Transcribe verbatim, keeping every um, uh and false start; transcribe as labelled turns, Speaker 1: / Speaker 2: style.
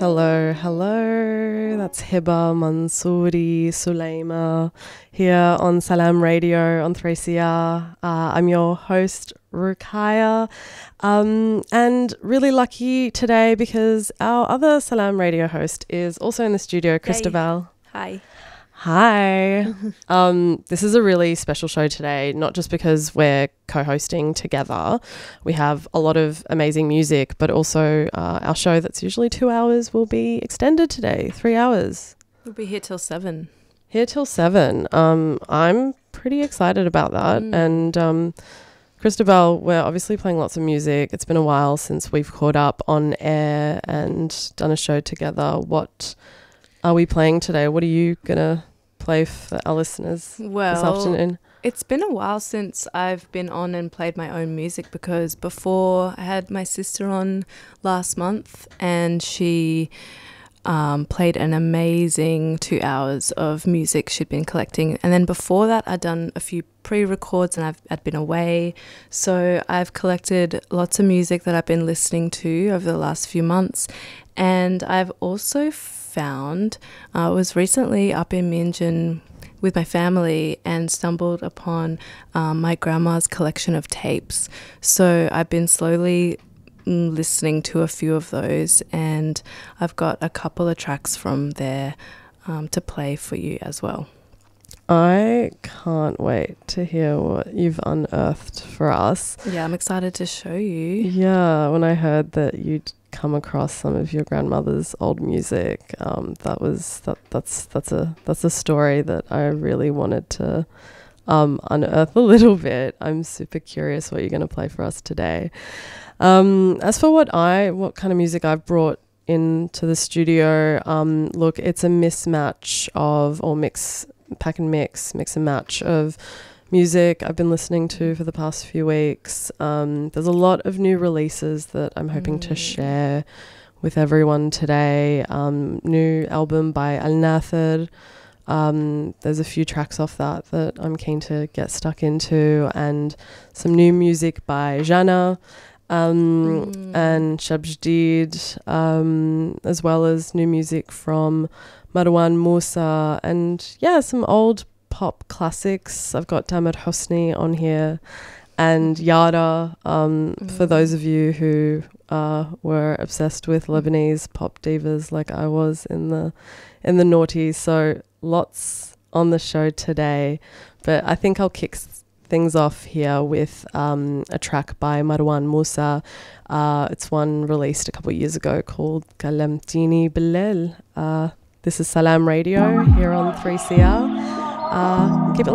Speaker 1: Hello, hello. That's Hiba Mansouri Suleima here on Salam Radio on three C R. Uh, I'm your host, Rukaya, um, and really lucky today because our other Salam Radio host is also in the studio, Christabel.
Speaker 2: Hi.
Speaker 1: Hi. um, this is a really special show today, not just because we're co-hosting together. We have a lot of amazing music, but also uh, our show that's usually two hours will be extended today, three hours.
Speaker 2: We'll be here till seven.
Speaker 1: Here till seven. Um, I'm pretty excited about that.
Speaker 2: Mm.
Speaker 1: And um, Christabel, we're obviously playing lots of music. It's been a while since we've caught up on air and done a show together. What are we playing today? What are you going to play for our listeners
Speaker 2: well,
Speaker 1: this afternoon?
Speaker 2: It's been a while since I've been on and played my own music because before I had my sister on last month and she um, played an amazing two hours of music she'd been collecting. And then before that, I'd done a few pre-records and I've I'd been away. So I've collected lots of music that I've been listening to over the last few months. And I've also found, I uh, was recently up in Mianjin with my family and stumbled upon um, my grandma's collection of tapes. So I've been slowly mm, listening to a few of those, and I've got a couple of tracks from there um, to play for you as well.
Speaker 1: I can't wait to hear what you've unearthed for us.
Speaker 2: Yeah, I'm excited to show you.
Speaker 1: Yeah, when I heard that you'd come across some of your grandmother's old music, um, that was that that's that's a that's a story that I really wanted to um, unearth a little bit. I'm super curious what you're going to play for us today. Um, as for what I what kind of music I've brought into the studio, um, look, it's a mismatch of or mix. pack and mix, mix and match of music I've been listening to for the past few weeks. Um, there's a lot of new releases that I'm hoping mm. to share with everyone today. Um, new album by Al Nathir. Um, there's a few tracks off that that I'm keen to get stuck into, and some new music by Jana um, mm. and Shab Jadid, um, as well as new music from Marwan Musa, and yeah, some old pop classics. I've got Tamer Hosni on here and Yara, um, mm. for those of you who uh, were obsessed with Lebanese pop divas like I was in the in the noughties. So lots on the show today, but I think I'll kick things off here with um, a track by Marwan Musa. Uh, it's one released a couple of years ago called Kalamtini Bilal. Uh, This is Salam Radio here on three C R. Uh, keep it